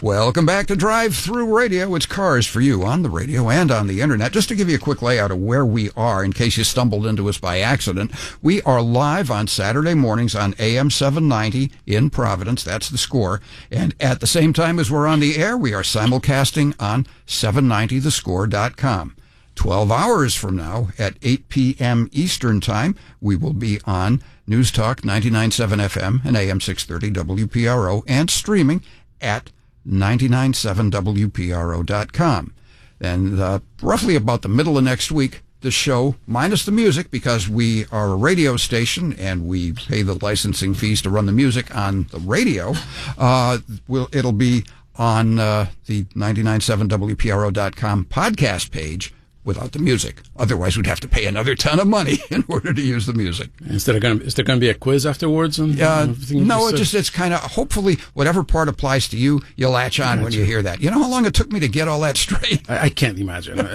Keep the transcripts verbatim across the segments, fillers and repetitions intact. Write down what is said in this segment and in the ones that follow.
Welcome back to Drive Through Radio. It's cars for you on the radio and on the internet. Just to give you a quick layout of where we are in case you stumbled into us by accident, we are live on Saturday mornings on A M seven ninety in Providence. That's the Score. And at the same time as we're on the air, we are simulcasting on seven ninety the score dot com. twelve hours from now at eight p.m. Eastern Time, we will be on News Talk ninety-nine point seven F M and A M six thirty W P R O and streaming at ninety-nine point seven W P R O dot com. And uh, roughly about the middle of next week, the show, minus the music, because we are a radio station and we pay the licensing fees to run the music on the radio, uh, will it'll be on uh, the ninety-nine point seven W P R O dot com podcast page without the music. Otherwise, we'd have to pay another ton of money in order to use the music. Is there going to, is there going to be a quiz afterwards? And, uh, no, it just it's kind of, hopefully, whatever part applies to you, you latch on when you hear that. You know how long it took me to get all that straight? I, I can't imagine.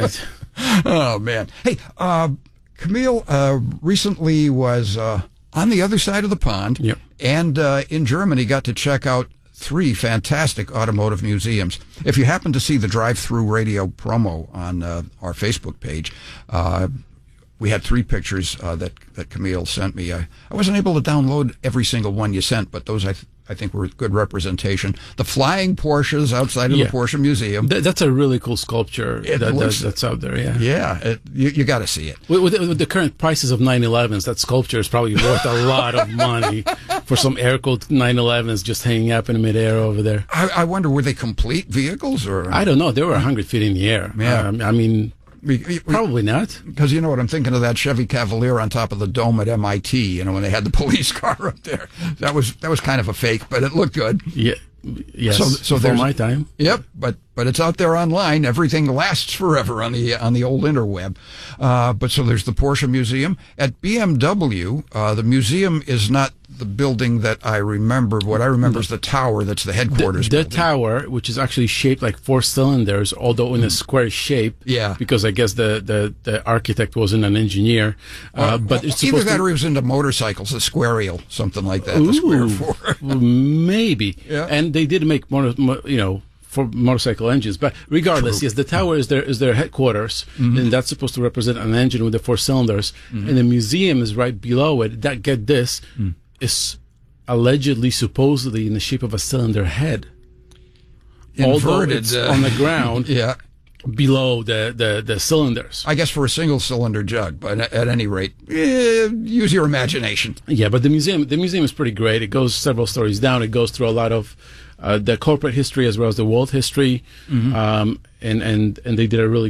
Oh, man. Hey, uh, Camille uh, recently was uh, on the other side of the pond, yep. and uh, in Germany got to check out three fantastic automotive museums. If you happen to see the drive-through radio promo on uh, our Facebook page, uh, we had three pictures uh, that, that Camille sent me. I, I wasn't able to download every single one you sent, but those I, th- I think were good representation. The flying Porsches outside of yeah. the Porsche Museum. Th- that's a really cool sculpture that, looks, that, that's out there, yeah. Yeah, it, you, you got to see it. With, with, with the current prices of nine elevens, that sculpture is probably worth a lot of money for some air-cooled nine elevens just hanging up in midair over there. I, I wonder, were they complete vehicles? Or I don't know. They were one hundred feet in the air. Yeah. Um, I mean... We, we, Probably not. Because you know what, I'm thinking of that Chevy Cavalier on top of the dome at M I T, you know, when they had the police car up there. That was that was kind of a fake, but it looked good. Yeah. Yes, so, so before my time. Yep, but but it's out there online. Everything lasts forever on the on the old interweb. Uh, but so there's the Porsche Museum. At B M W, uh, the museum is not the building that I remember. What I remember no. is the tower that's the headquarters The, the building. tower, which is actually shaped like four cylinders, although in a square shape. Yeah. Because I guess the, the, the architect wasn't an engineer. Uh, uh, but well, it's either that to... or he was into motorcycles, the squarial, something like that, Ooh, the square four. Maybe. Yeah. And they did make, motor, you know, for motorcycle engines. But regardless, True. yes, the tower is their, is their headquarters, mm-hmm. and that's supposed to represent an engine with the four cylinders. Mm-hmm. And the museum is right below it. That, get this, mm. is allegedly, supposedly, in the shape of a cylinder head. Inverted. Although it's uh, on the ground. Yeah. Below the, the, the cylinders. I guess for a single cylinder jug, but at, at any rate, eh, use your imagination. Yeah, but the museum the museum is pretty great. It goes several stories down. It goes through a lot of uh, the corporate history as well as the world history, mm-hmm. um, and, and, and they did a really